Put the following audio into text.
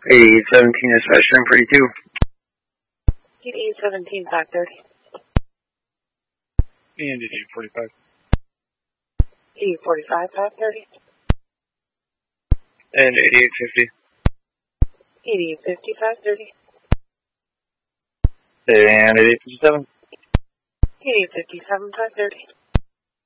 Grade 17 is Western 42. Grade 17, 530. And 8845. 8845, 530. And 8850. 8850, 530. And 8857. 8857, 530.